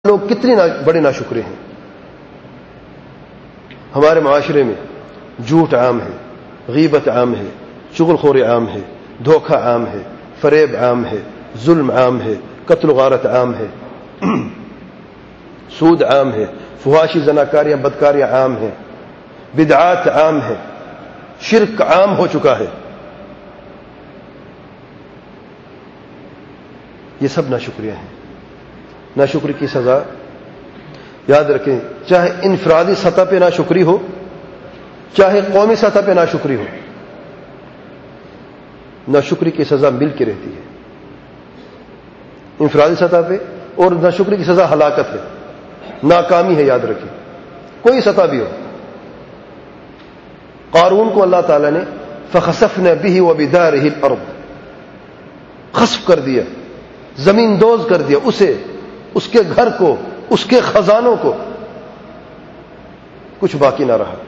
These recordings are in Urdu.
لوگ کتنے بڑے ناشکرے ہیں. ہمارے معاشرے میں جھوٹ عام ہے، غیبت عام ہے، چغل خوری عام ہے، دھوکہ عام ہے، فریب عام ہے، ظلم عام ہے، قتل و غارت عام ہے، سود عام ہے، فحاشی زناکاریاں بدکاریاں عام ہیں، بدعات عام ہے، شرک عام ہو چکا ہے. یہ سب ناشکریاں ہیں. ناشکری کی سزا یاد رکھیں، چاہے انفرادی سطح پہ ناشکری ہو، چاہے قومی سطح پہ ناشکری ہو، ناشکری کی سزا مل کے رہتی ہے. انفرادی سطح پہ اور ناشکری کی سزا ہلاکت ہے، ناکامی ہے. یاد رکھیں کوئی سطح بھی ہو. قارون کو اللہ تعالیٰ نے فخسفنا به وبداره الارض، خسف کر دیا، زمین دوز کر دیا، اسے، اس کے گھر کو، اس کے خزانوں کو، کچھ باقی نہ رہا.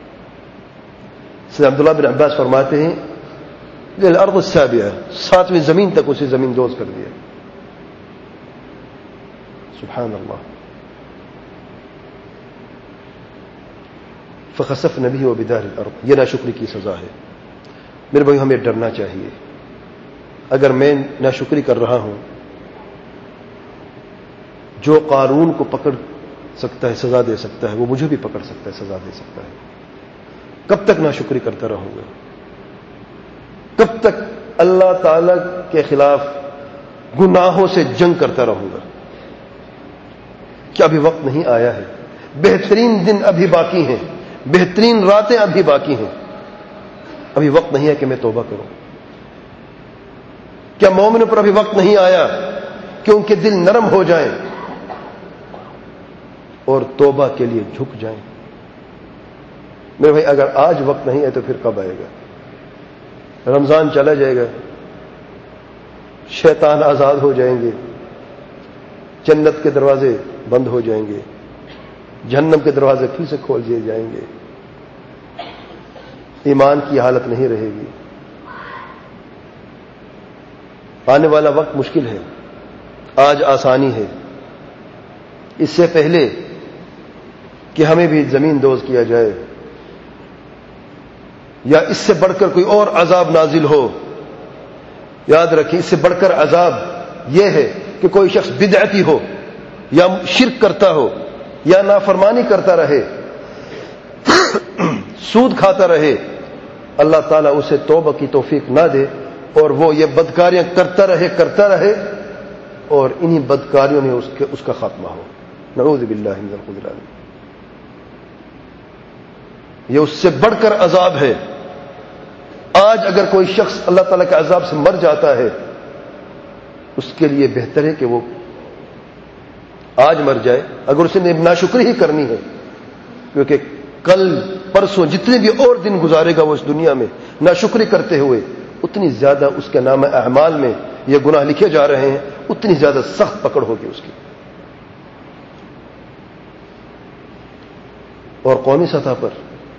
سید عبداللہ بن عباس فرماتے ہیں الارض السابعہ، ساتویں زمین تک اسے زمین دوز کر دیا. سبحان اللہ. فخسفنا به وبداره الارض، یہ ناشکری کی سزا ہے. میرے بھائی ہمیں ڈرنا چاہیے. اگر میں ناشکری کر رہا ہوں، جو قارون کو پکڑ سکتا ہے، سزا دے سکتا ہے، وہ مجھے بھی پکڑ سکتا ہے، سزا دے سکتا ہے. کب تک ناشکری کرتا رہوں گا؟ کب تک اللہ تعالی کے خلاف گناہوں سے جنگ کرتا رہوں گا؟ کیا ابھی وقت نہیں آیا ہے؟ بہترین دن ابھی باقی ہیں، بہترین راتیں ابھی باقی ہیں. ابھی وقت نہیں ہے کہ میں توبہ کروں؟ کیا مومن پر ابھی وقت نہیں آیا کہ ان کے دل نرم ہو جائیں اور توبہ کے لیے جھک جائیں؟ میرے بھائی اگر آج وقت نہیں ہے تو پھر کب آئے گا؟ رمضان چلا جائے گا، شیطان آزاد ہو جائیں گے، جنت کے دروازے بند ہو جائیں گے، جہنم کے دروازے پھر سے کھول دیے جائیں گے، ایمان کی حالت نہیں رہے گی. آنے والا وقت مشکل ہے، آج آسانی ہے. اس سے پہلے کہ ہمیں بھی زمین دوز کیا جائے یا اس سے بڑھ کر کوئی اور عذاب نازل ہو، یاد رکھیں اس سے بڑھ کر عذاب یہ ہے کہ کوئی شخص بدعتی ہو یا شرک کرتا ہو یا نافرمانی کرتا رہے، سود کھاتا رہے، اللہ تعالیٰ اسے توبہ کی توفیق نہ دے اور وہ یہ بدکاریاں کرتا رہے اور انہی بدکاریوں میں اس کا خاتمہ ہو. نعوذ باللہ من الخذلان. یہ اس سے بڑھ کر عذاب ہے. آج اگر کوئی شخص اللہ تعالیٰ کے عذاب سے مر جاتا ہے، اس کے لیے بہتر ہے کہ وہ آج مر جائے اگر اسے ناشکری ہی کرنی ہے، کیونکہ کل پرسوں جتنے بھی اور دن گزارے گا وہ اس دنیا میں ناشکری کرتے ہوئے، اتنی زیادہ اس کے نام اعمال میں یہ گناہ لکھے جا رہے ہیں، اتنی زیادہ سخت پکڑ ہوگی اس کی. اور قومی سطح پر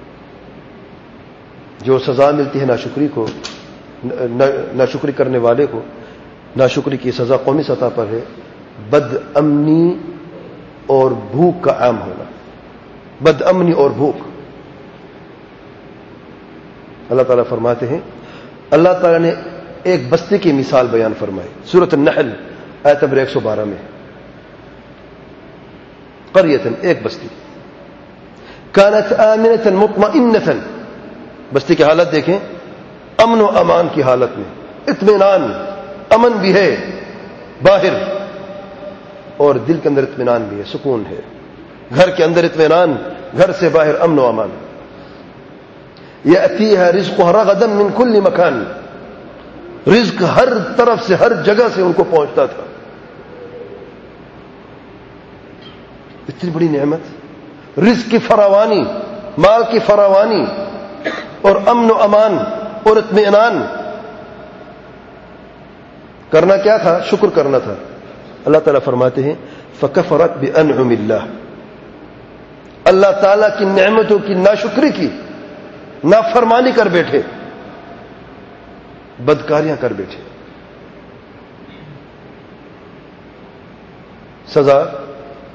جو سزا ملتی ہے ناشکری کو، ناشکری کرنے والے کو، ناشکری کی سزا قومی سطح پر ہے بد امنی اور بھوک کا عام ہونا. بد امنی اور بھوک. اللہ تعالیٰ فرماتے ہیں، اللہ تعالیٰ نے ایک بستی کی مثال بیان فرمائی سورۃ النحل آیت نمبر 112 میں. قریۃ، ایک بستی، کانت آمنۃ مطمئنۃ، بستی کی حالت دیکھیں، امن و امان کی حالت میں، اطمینان، امن بھی ہے باہر اور دل کے اندر اطمینان بھی ہے، سکون ہے. گھر کے اندر اطمینان، گھر سے باہر امن و امان. یأتیہا رزقہا رغدا من کل مکان، رزق ہر طرف سے، ہر جگہ سے ان کو پہنچتا تھا. اتنی بڑی نعمت، رزق کی فراوانی، مال کی فراوانی اور امن و امان اور اطمینان. کرنا کیا تھا؟ شکر کرنا تھا. اللہ تعالیٰ فرماتے ہیں فکفرت بانعم اللہ، اللہ تعالیٰ کی نعمتوں کی ناشکری کی، نافرمانی کر بیٹھے، بدکاریاں کر بیٹھے. سزا